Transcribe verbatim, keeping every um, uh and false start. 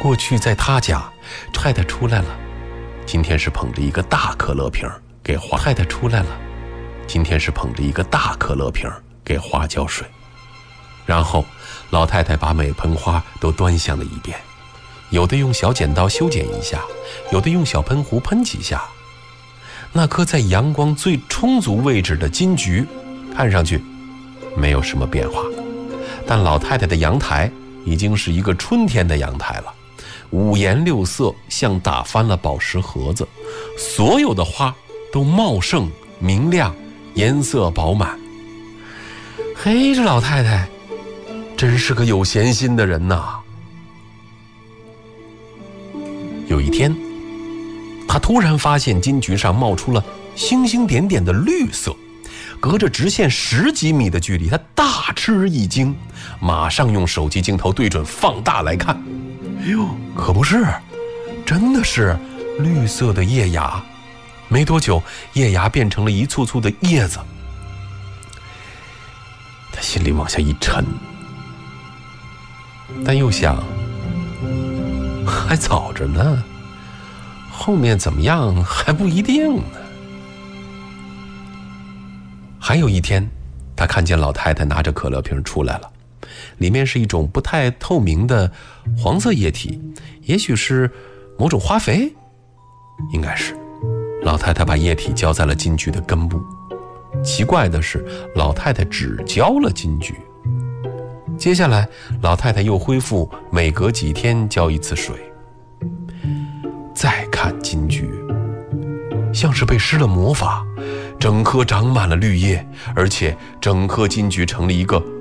过去在他家，太太出来了，今天是捧着一个大可乐瓶给花太太出来了，今天是捧着一个大可乐瓶给花浇水。然后老太太把每盆花都端详了一遍，有的用小剪刀修剪一下，有的用小喷壶喷几下。那棵在阳光最充足位置的金桔看上去没有什么变化，但老太太的阳台已经是一个春天的阳台了，五颜六色，像打翻了宝石盒子，所有的花都茂盛明亮，颜色饱满。嘿，这老太太真是个有闲心的人呐。有一天，她突然发现金桔上冒出了星星点点的绿色，隔着直线十几米的距离，她大吃一惊，马上用手机镜头对准放大来看。哎呦，可不是，真的是绿色的叶芽。没多久，叶芽变成了一簇簇的叶子。她心里往下一沉，但又想，还早着呢，后面怎么样还不一定呢。还有一天，他看见老太太拿着可乐瓶出来了，里面是一种不太透明的黄色液体，也许是某种花肥，应该是。老太太把液体浇在了金桔的根部，奇怪的是，老太太只浇了金桔。接下来，老太太又恢复每隔几天浇一次水。再看金桔，像是被施了魔法，整棵长满了绿叶，而且整棵金桔成了一个